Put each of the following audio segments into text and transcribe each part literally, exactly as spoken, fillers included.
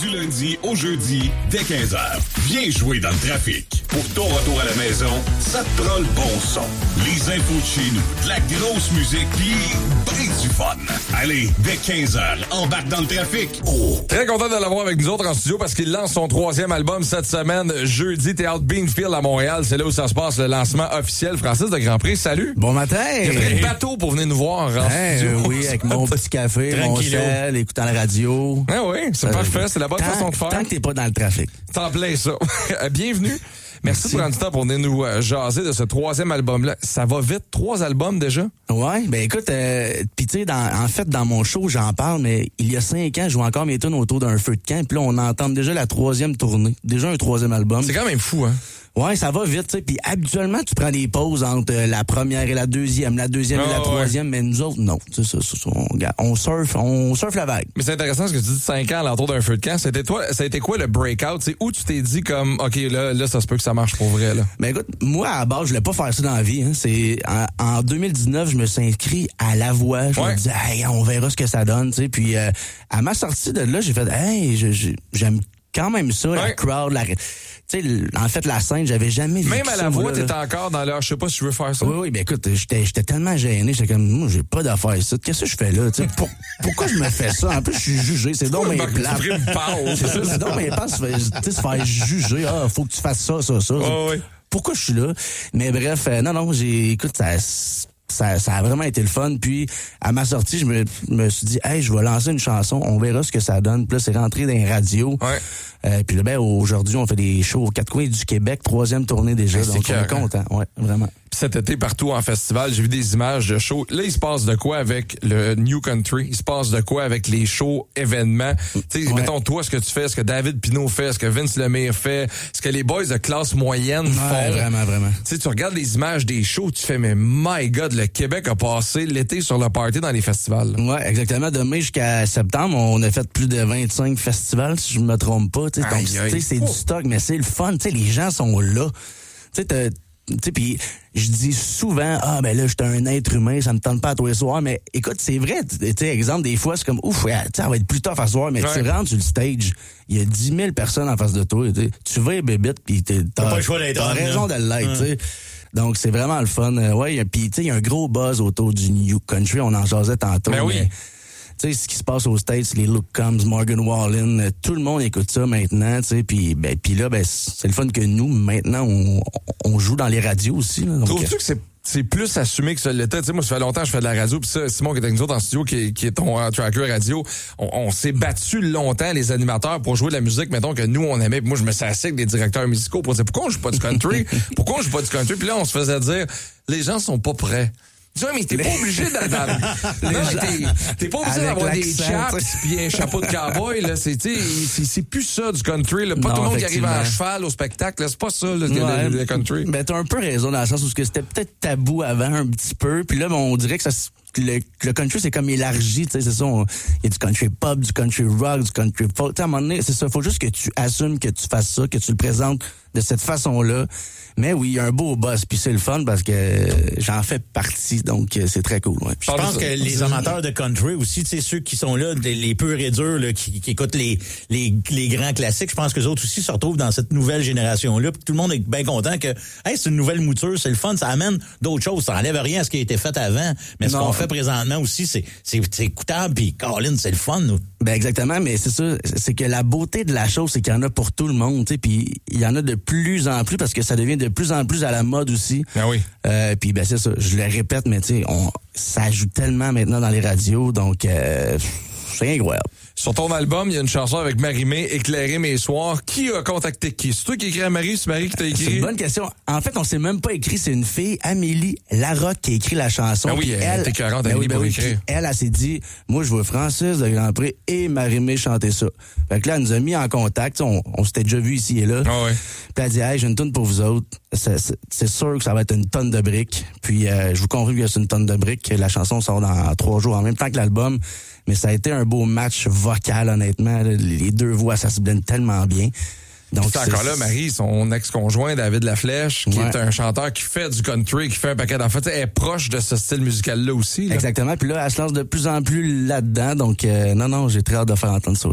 Du lundi au jeudi, dès quinze heures. Viens jouer dans le trafic. Pour ton retour à la maison, ça te prend le bon son. Les infos de chez nous, de la grosse musique, puis brise du fun. Allez, dès quinze heures, embarque dans le trafic. Oh. Très content de l'avoir avec nous autres en studio parce qu'il lance son troisième album cette semaine, jeudi, Théâtre Beanfield à Montréal. C'est là où ça se passe, le lancement officiel. Francis de Grand Prix, salut. Bon matin. Il a pris le bateau pour venir nous voir en hey, studio. Euh, oui, avec mon petit café, mon sel, écoutant la radio. Ah oui, c'est euh, parfait. C'est la bonne tant, façon de faire. Tant que t'es pas dans le trafic. C'est en plein ça. Bienvenue. Merci, Merci de prendre du temps pour venir nous euh, jaser de ce troisième album-là. Ça va vite, trois albums déjà? Ouais, ben écoute, euh, pis tu sais, en fait, dans mon show, j'en parle, mais il y a cinq ans, je joue encore mes tunes autour d'un feu de camp, puis là, on entend déjà la troisième tournée. Déjà un troisième album. C'est quand même fou, hein? Ouais, ça va vite, tu sais. Puis habituellement, tu prends des pauses entre euh, la première et la deuxième, la deuxième oh, et la troisième, ouais. Mais nous autres, non. Tu sais, ça, ça, on, on surfe, on surfe la vague. Mais c'est intéressant ce que tu dis, cinq ans à l'entour d'un feu de camp. C'était toi, ça a été quoi le breakout? C'est où tu t'es dit comme, ok, là, là, ça se peut que ça marche pour vrai, là? Ben écoute, moi à la base, je voulais pas faire ça dans la vie. Hein. C'est en, en deux mille dix-neuf, je me suis inscrit à La Voix. Je ouais. me disais, hey, on verra ce que ça donne, tu sais. Puis euh, à ma sortie de là, j'ai fait, hey, je, je, j'aime quand même ça, ouais. la crowd, la. Tu sais, en fait, la scène, j'avais jamais vu. Même à La Voix, t'étais encore dans l'heure, je sais pas si je veux faire ça. Oui, oui, ben écoute, j'étais, j'étais tellement gêné, j'étais comme, moi, j'ai pas d'affaires ça. Qu'est-ce que je fais là? T'sais, pour, pourquoi je me fais ça? En plus, je suis jugé, c'est donc mes plats. C'est ça, c'est donc mes plats, tu sais, se faire juger. Ah, faut que tu fasses ça, ça, ça. Oh, oui. Pourquoi je suis là? Mais bref, euh, non, non, j'ai, écoute, ça, ça, ça a vraiment été le fun. Puis, à ma sortie, je me, me suis dit, hey, je vais lancer une chanson, on verra ce que ça donne. Puis là, c'est rentré dans les radios. Ouais. Euh, puis là, ben, aujourd'hui, on fait des shows aux quatre coins du Québec, troisième tournée déjà, ouais, donc on est content, ouais, vraiment. Puis cet été, partout en festival, j'ai vu des images de shows. Là, il se passe de quoi avec le New Country? Il se passe de quoi avec les shows, événements? Tu sais, ouais. mettons, toi, ce que tu fais, ce que David Pinault fait, ce que Vince Lemire fait, ce que les boys de classe moyenne ouais, font. Vraiment, vraiment. Tu sais, tu regardes les images des shows, tu fais, mais my God, le Québec a passé l'été sur le party dans les festivals. Ouais, exactement. De mai jusqu'à septembre, on a fait plus de vingt-cinq festivals, si je me trompe pas. Tu sais, c'est du stock, mais c'est le fun. Tu sais, les gens sont là. Tu sais, tu sais, puis je dis souvent, ah ben là, je suis un être humain, ça me tente pas à tous les soirs, mais écoute, c'est vrai, tu sais, exemple, des fois, c'est comme, ouf, ouais, ça va être plus tough à soir, mais ouais. tu rentres sur le stage, il y a dix mille personnes en face de toi, t'sais. Tu vas bébite, puis t'as, t'as pas le choix d'être t'as homme, raison là. de l'être, tu sais. Donc, c'est vraiment le fun. Ouais, puis tu sais, il y a un gros buzz autour du New Country, on en jasait tantôt. Ben oui. Mais, tu sais, ce qui se passe aux States, les Luke Combs, Morgan Wallen, tout le monde écoute ça maintenant, tu sais, puis ben, puis là, ben, c'est le fun que nous, maintenant, on, on joue dans les radios aussi. Là, donc, trouves-tu que c'est c'est plus assumé que ça l'était? Tu sais, moi, ça fait longtemps que je fais de la radio, puis ça, Simon qui est avec nous autres en studio, qui, qui est ton uh, tracker radio, on, on s'est battu longtemps, les animateurs, pour jouer de la musique, mettons, que nous, on aimait. Puis moi, je me suis assis avec des directeurs musicaux pour dire, pourquoi on joue pas du country? Pourquoi on joue pas du country? Puis là, on se faisait dire, les gens sont pas prêts. Tu vois, mais t'es pas obligé d'avoir, non, mais t'es, t'es pas obligé d'avoir des chaps pis un chapeau de cowboy, là. C'est, tu sais, c'est, c'est plus ça du country, là. Pas non, tout le monde qui arrive à cheval au spectacle, là. C'est pas ça, là, ouais, le, le country. Ben, t'as un peu raison dans le sens où c'était peut-être tabou avant un petit peu, puis là, ben, on dirait que ça le, le country, c'est comme élargi, tu sais, c'est ça. Il y a du country pop, du country rock, du country folk. Tu sais, à un moment donné, c'est ça. Faut juste que tu assumes que tu fasses ça, que tu le présentes de cette façon-là. Mais oui, il y a un beau boss, puis c'est le fun parce que j'en fais partie, donc c'est très cool. Ouais. Je pense que les amateurs de country aussi, tu sais, ceux qui sont là, les purs et durs, là, qui, qui écoutent les, les, les grands classiques, je pense que les autres aussi se retrouvent dans cette nouvelle génération-là. Puis tout le monde est bien content que, hey, c'est une nouvelle mouture, c'est le fun, ça amène d'autres choses, ça enlève rien à ce qui a été fait avant. Mais ce non. qu'on fait présentement aussi, c'est, c'est, c'est écoutable, puis Colin, c'est le fun, nous. Ben exactement, mais c'est ça, c'est que la beauté de la chose, c'est qu'il y en a pour tout le monde, tu sais, puis il y en a de plus en plus parce que ça devient de plus en plus à la mode aussi. Ah oui. Euh, puis ben c'est ça, je le répète, mais tu sais, on ça joue tellement maintenant dans les radios, donc euh, c'est incroyable. Sur ton album, il y a une chanson avec Marie-Mé, Éclairer mes soirs. Qui a contacté qui? C'est toi qui écris à Marie, c'est Marie qui t'a écrit? C'est une bonne question. En fait, on s'est même pas écrit, c'est une fille, Amélie Larocque, qui a écrit la chanson. Ah oui, elle était quarante, ben Amélie, oui, ben pour oui, écrire. Elle, elle s'est dit, moi, je veux Francis de Grand Prix et Marie-Mé chanter ça. Fait que là, elle nous a mis en contact, on, on s'était déjà vu ici et là. Ah ouais. Puis elle a dit, hey, j'ai une tonne pour vous autres. C'est, c'est, c'est sûr que ça va être une tonne de briques. Puis euh, je vous confirme que c'est une tonne de briques. La chanson sort dans trois jours en même temps que l'album. Mais ça a été un beau match vocal, honnêtement. Les deux voix, ça se blende tellement bien. Donc c'est encore là, Marie, son ex-conjoint, David Laflèche, qui ouais. est un chanteur qui fait du country, qui fait un paquet d'enfants. Elle est proche de ce style musical-là aussi. Là. Exactement. Puis là, elle se lance de plus en plus là-dedans. Donc, euh, non, non, j'ai très hâte de faire entendre ça aux gens.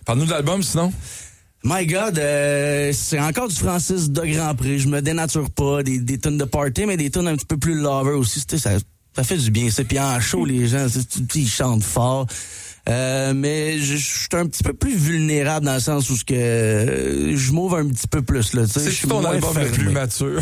Parle-nous de l'album, sinon. My God, euh, c'est encore du Francis de Grand Prix. Je me dénature pas. Des, des tunes de party, mais des tunes un petit peu plus lover aussi. Ça, ça fait du bien. Puis en show, les gens, ils chantent fort. Euh, mais je suis un petit peu plus vulnérable dans le sens où ce que euh, je m'ouvre un petit peu plus. Là, c'est que ton album fermé. Le plus mature.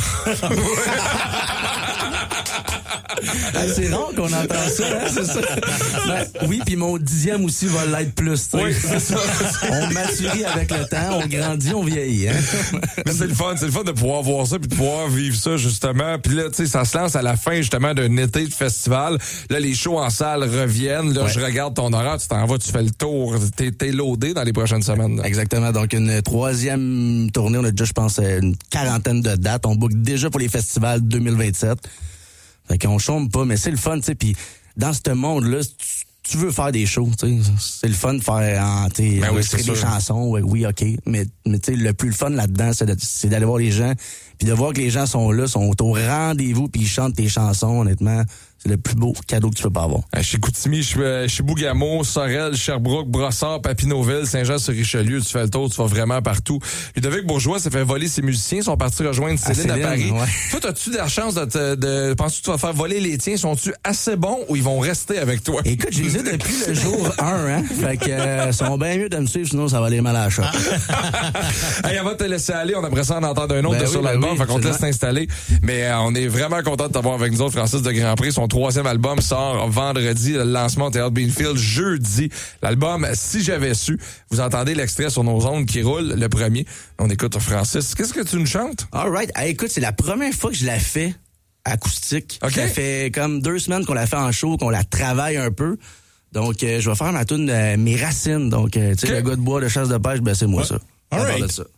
Ah, c'est rare qu'on entend ça, hein, c'est ça. Ben, oui, puis mon dixième aussi va l'être plus. T'sais. Oui, c'est ça. On maturit avec le temps, on grandit, on vieillit. Hein? Mais c'est le fun, c'est le fun de pouvoir voir ça puis de pouvoir vivre ça justement. Puis là, tu sais, ça se lance à la fin justement d'un été de festival. Là, les shows en salle reviennent. Là, ouais. Je regarde ton horaire, tu t'en vas, tu fais le tour. T'es, t'es loadé dans les prochaines semaines. Là. Exactement. Donc une troisième tournée, on a déjà, je pense, une quarantaine de dates. On book déjà pour les festivals deux mille vingt-sept. Fait qu'on chôme pas, mais c'est le fun, tu sais, puis dans ce monde-là, tu, tu veux faire des shows, tu sais, c'est le fun de faire, tu sais, ben oui, des sûr. chansons, ouais, oui, ok, mais, mais tu sais, le plus le fun là-dedans, c'est, de, c'est d'aller voir les gens, puis de voir que les gens sont là, sont au rendez-vous, puis ils chantent tes chansons, honnêtement. C'est le plus beau cadeau que tu peux pas avoir. À Chicoutimi, Chibougamau, Sorel, Sherbrooke, Brossard, Papineauville, Saint-Jean-sur-Richelieu, tu fais le tour, tu vas vraiment partout. Ludovic Bourgeois s'est fait voler ses musiciens, ils sont partis rejoindre Céline à, Céline, à Paris. Ouais. Toi, as-tu de la chance de te, de, penses-tu que tu vas faire voler les tiens? Sont-tu assez bons ou ils vont rester avec toi? Écoute, je les ai depuis le jour un, hein. Fait que, euh, sont bien mieux de me suivre, sinon ça va aller mal à la chatte. Hey, on va te laisser aller, on aimerait ça en entendre un autre ben de oui, sur ben l'album, oui, fait qu'on te laisse t'installer. Mais euh, on est vraiment content de t'avoir avec nous autres, Francis de Grand Prix. Son troisième album sort vendredi, le lancement au Théâtre Beanfield jeudi. L'album Si j'avais su. Vous entendez l'extrait sur nos ondes qui roule, le premier. On écoute Francis. Qu'est-ce que tu nous chantes? All right. Ah, écoute, c'est la première fois que je la fais acoustique. Okay. Ça fait comme deux semaines qu'on la fait en show, qu'on la travaille un peu. Donc, euh, je vais faire ma tune euh, Mes Racines. Donc, euh, tu sais, okay. Le gars de bois, de chasse de pêche, ben c'est moi ouais. ça. All right.